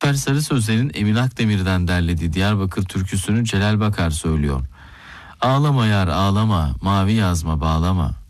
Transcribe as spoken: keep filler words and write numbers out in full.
Alper Sarı Sözler'in Emin Akdemir'den derlediği Diyarbakır türküsünü Celal Bakar söylüyor. Ağlama yar ağlama, mavi yazma bağlama.